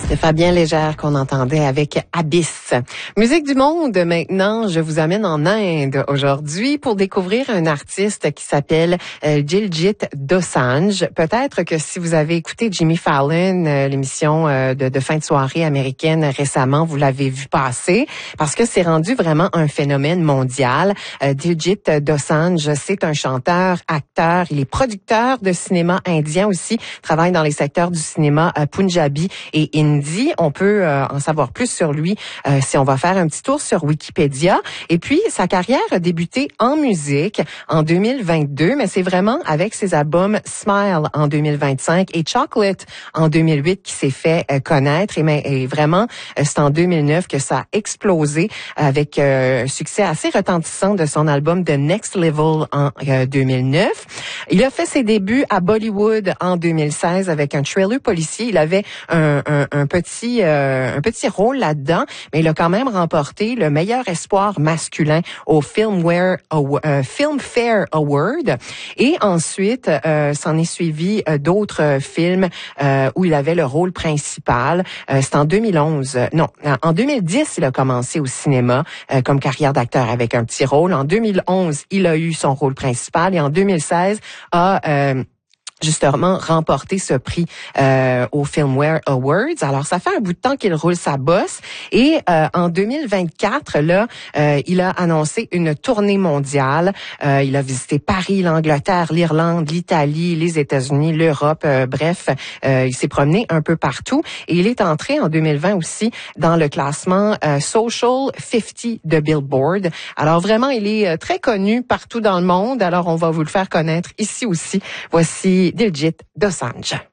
C'est Fabien Légère qu'on entendait avec Abyss. Musique du monde, maintenant, je vous amène en Inde aujourd'hui pour découvrir un artiste qui s'appelle Diljit Dosanjh. Peut-être que si vous avez écouté Jimmy Fallon, l'émission de fin de soirée américaine récemment, vous l'avez vu passer parce que c'est rendu vraiment un phénomène mondial. Diljit Dosanjh, c'est un chanteur, acteur, il est producteur de cinéma indien aussi, travaille dans les secteurs du cinéma punjabi et hindi. On peut en savoir plus sur lui si on va faire un petit tour sur Wikipédia. Et puis, sa carrière a débuté en musique en 2022, mais c'est vraiment avec ses albums Smile en 2025 et Chocolate en 2008 qui s'est fait connaître. Et vraiment, c'est en 2009 que ça a explosé avec un succès assez retentissant de son album The Next Level en 2009. Il a fait ses débuts à Bollywood en 2016 avec un thriller policier. Il avait un petit rôle là-dedans, mais il a quand même remporté le meilleur espoir masculin au Filmfare Award. Et ensuite, s'en est suivi d'autres films où il avait le rôle principal. C'est en 2011. En 2010, il a commencé au cinéma comme carrière d'acteur avec un petit rôle. En 2011, il a eu son rôle principal et en 2016 a justement remporté ce prix au Filmfare Awards. Alors, ça fait un bout de temps qu'il roule sa bosse. Et en 2024, là, il a annoncé une tournée mondiale. Il a visité Paris, l'Angleterre, l'Irlande, l'Italie, les États-Unis, l'Europe. Bref, il s'est promené un peu partout. Et il est entré en 2020 aussi dans le classement Social 50 de Billboard. Alors, vraiment, il est très connu partout dans le monde. Alors, on va vous le faire connaître ici aussi. Voici Diljit Dosanjh.